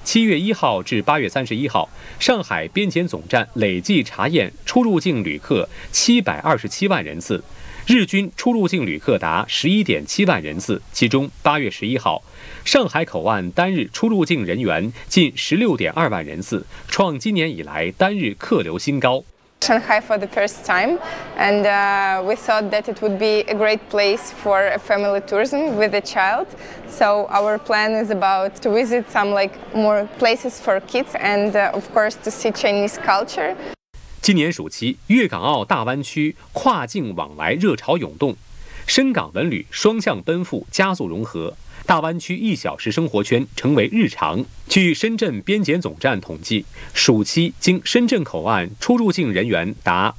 7月1号至8月31号，上海边检总站累计查验出入境旅客727万人次，日均出入境旅客达11.7万人次。其中8月11号，上海口岸单日出入境人员近16.2万人次，创今年以来单日客流新高。 Shanghai for the first time, and we thought that it would be a great place for a family tourism with a child. So our plan is about to visit some more places for kids and of course to see Chinese culture. 今年暑期，粤港澳大湾区跨境往来热潮涌动，深港文旅双向奔赴加速融合，大湾区1小时生活圈成为日常。据深圳边检总站统计，暑期经深圳口岸出入境人员达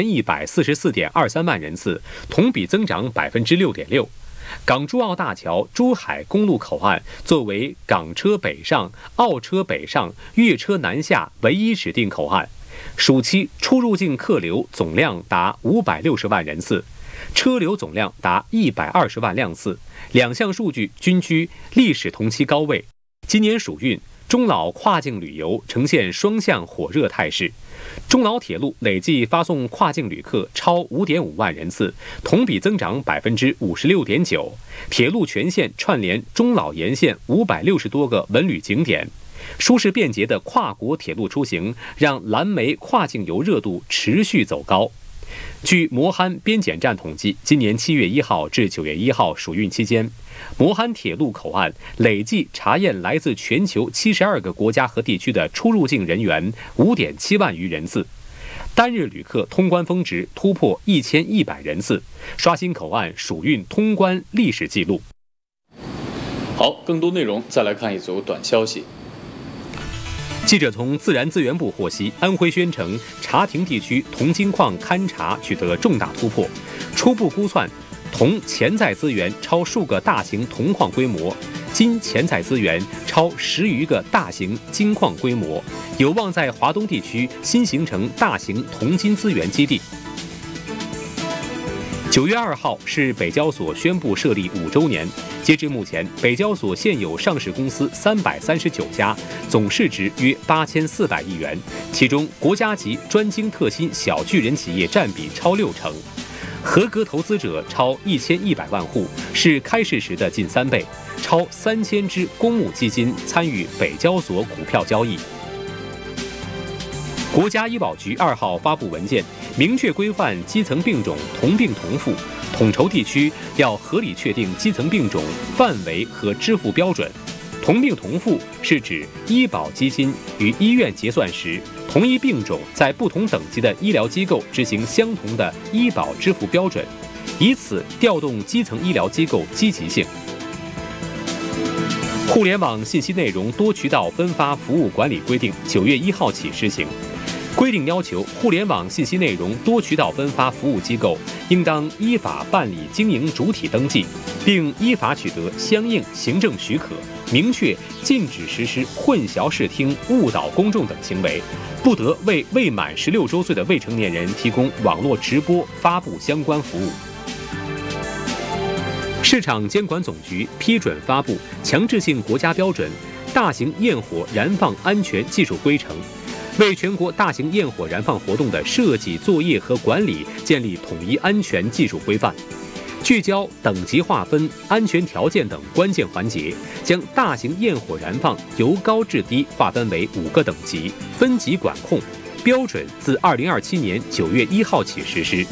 5144.23万人次，同比增长6.6%。港珠澳大桥珠海公路口岸作为港车北上、澳车北上、粤车南下唯一指定口岸，暑期出入境客流总量达560万人次，车流总量达120万辆次，两项数据均居历史同期高位。今年暑运，中老跨境旅游呈现双向火热态势。中老铁路累计发送跨境旅客超5.5万人次，同比增长56.9%。铁路全线串联中老沿线560多个文旅景点，舒适便捷的跨国铁路出行让蓝莓跨境游热度持续走高。据磨憨边检站统计，今年7月1号至9月1号暑运期间，磨憨铁路口岸累计查验来自全球72个国家和地区的出入境人员5.7万余人次，单日旅客通关峰值突破1100人次，刷新口岸暑运通关历史记录。 好，更多内容再来看一组短消息。 记者从自然资源部获悉，安徽宣城茶亭地区铜金矿勘查取得重大突破，初步估算，铜潜在资源超数个大型铜矿规模，金潜在资源超10余个大型金矿规模，有望在华东地区新形成大型铜金资源基地。9月2号是北交所宣布设立5周年。截至目前，北交所现有上市公司339家，总市值约8400亿元，其中国家级专精特新小巨人企业占比超60%，合格投资者超1100万户，是开市时的近3倍，超3000只公募基金参与北交所股票交易。国家医保局2号发布文件，明确规范基层病种同病同付，统筹地区要合理确定基层病种范围和支付标准。同病同付是指医保基金与医院结算时，同一病种在不同等级的医疗机构执行相同的医保支付标准，以此调动基层医疗机构积极性。互联网信息内容多渠道分发服务管理规定9月1号起施行。规定要求，互联网信息内容多渠道分发服务机构应当依法办理经营主体登记，并依法取得相应行政许可，明确禁止实施混淆视听、误导公众等行为，不得为未满16周岁的未成年人提供网络直播发布相关服务。市场监管总局批准发布强制性国家标准《大型焰火燃放安全技术规程》，为全国大型焰火燃放活动的设计、作业和管理建立统一安全技术规范，聚焦等级划分、安全条件等关键环节，将大型焰火燃放由高至低划分为5个等级，分级管控，标准自2027年9月1号起实施。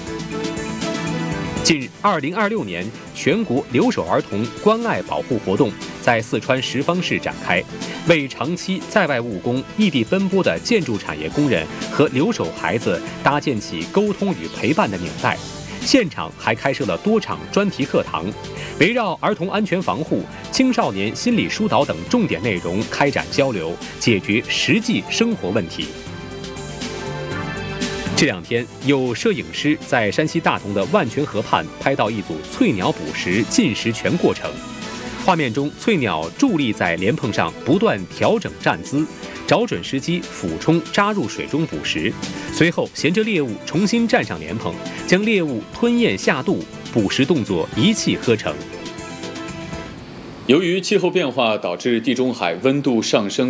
近日，2026年全国留守儿童关爱保护活动在四川什邡市展开，为长期在外务工、异地奔波的建筑产业工人和留守孩子搭建起沟通与陪伴的纽带。现场还开设了多场专题课堂，围绕儿童安全防护、青少年心理疏导等重点内容开展交流，解决实际生活问题。这2天，有摄影师在山西大同的万泉河畔拍到一组翠鸟捕食进食全过程。画面中，翠鸟伫立在莲蓬上，不断调整站姿，找准时机俯冲扎入水中捕食，随后衔着猎物重新站上莲蓬，将猎物吞咽下肚，捕食动作一气呵成。 由于气候变化导致地中海温度上升